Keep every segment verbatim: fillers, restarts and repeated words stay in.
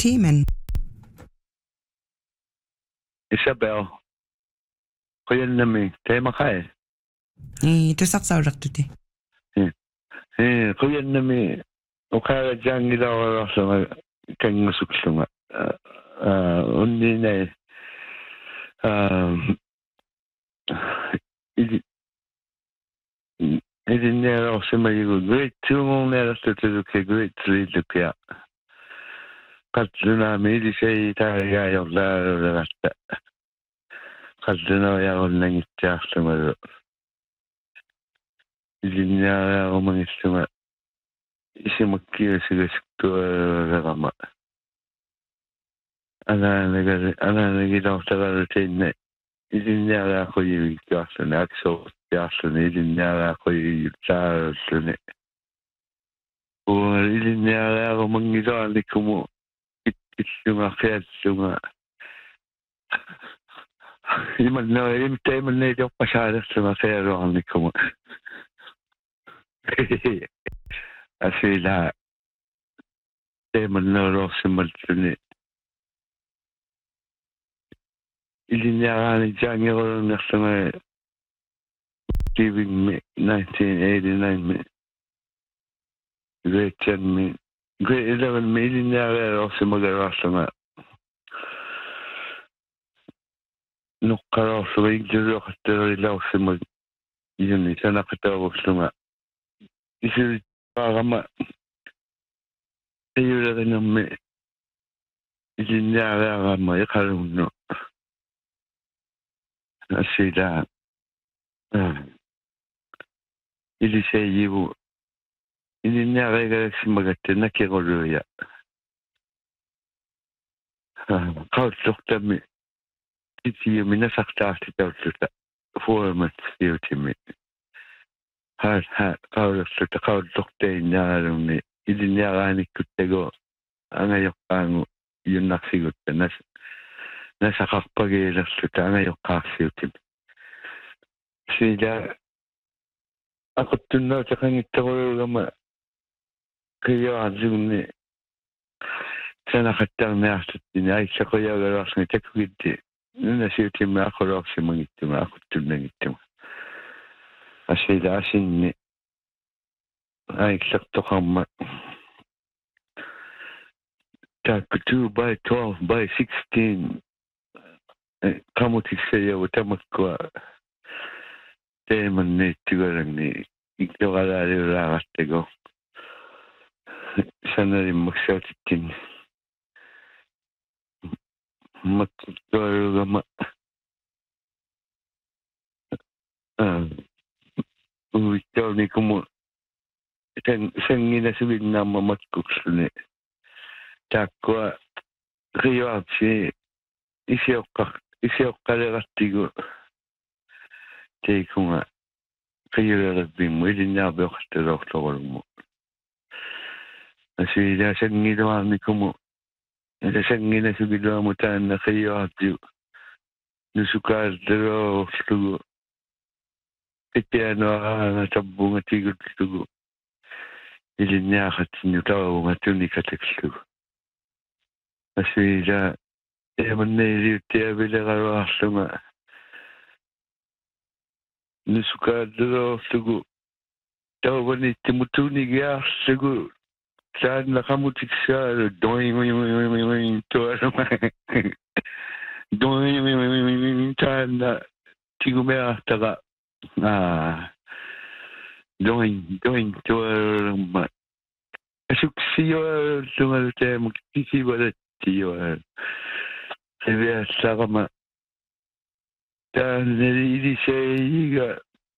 temen. Isabel. Kuyanami, tema kai. I tusaqsaullartuti. Eh, kuyanami ukara jangila orasama kangusuksuma. Ah, unnine um idi idi nera osama yugo great two nera stutuke great three lupia. Katluna midi sei taiga yolla rasta. Katluna ya onnang ittiarsuma. Ilinyaa romangissuma isimakkiusigasuktuarama anaanaga anaanagilortaralutinna ilinyaaraaquyuikkaarluni aksoortiarluni ilinyaaraaquyuttaaralluni uun ilinyaaraarumangilornikumu ittillumarqiallunga imanna imtaimanniitorpasaalerlunga qialuarnikumu Asila temanolo simaltuni ilinyarani jangiro nersama giving me nineteen eighty-nine me grade ten me grade eleven me ilinyarani simagarasama nukkaraasuma igduraqatterilausima yuni sanaqataaruslunga isi parama ayulerinamme ilinyaaraarama iqalunno asila ilisayivu ilinyaaraigalaksimagattina kiruluya qaulluqtami itiyumina saqtaartitaututa fuamat siutimi har har qaulluqta qaulluqtainnaarunni ilinyaaraanikkutego angayoqqaangu yunnarsigutta nas nasaqarpagiilerluta angayoqqaarsiutimi sila aquttunnautaqangittaruugama qiyoarlugunni sanaqattarniartuttini aissaquyagaluarsungi takugitti nunasiutimma aqulorsimagittima aquttunnagittuma asila asinni aillertoqarma takku two by twelve by sixteen qamutissayavu tamakkua teemanniittugalanni igloqalaaliulaaqattago sanarimmaksautittinni makkuttuarugama uittaunikumu sen senginasuginnaamma matkuksluni taakkua qiyuarsi isioqqaq isioqqalerattigu teikunga qiyulerabbiimmu ilinnaarpioqattalortorulmu asila sangiluarnikumu ila sanginasugiluamu taanna qiyuartiu nusukaallerorlugu Itianuaanga tabbunga tigutlugu ilinyaaqatsinnu taravunga tunikatakslugu asila emanneiliuttiavileqaluarlunga nusukaallerorlugu taravaniittimu tunigiaarlugu saannaqamutiksaalu doing tualunga doing taanna tigumeartaqa Ah, doing, doing to um, suksio tungal tem kisi wala tio. Sevia sarama. Dan nili seiga.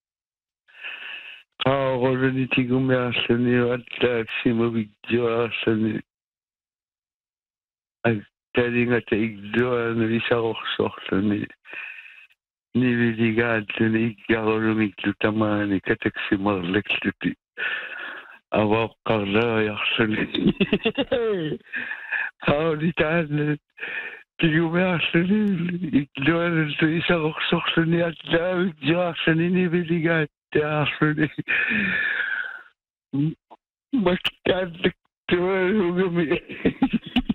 Kaoro ni tigumya seni atta simo video seni. Ay telinga te igdoa ni saroksorleni. Niviligaatuni iggarulumiklu tamaani kataksimarlakluti avaoqqarlaajarluni qauli taanna tigumearluni igluanullu isarorsorluni allaavik jaarluni niviligaattiaarluni makkaallaktualugami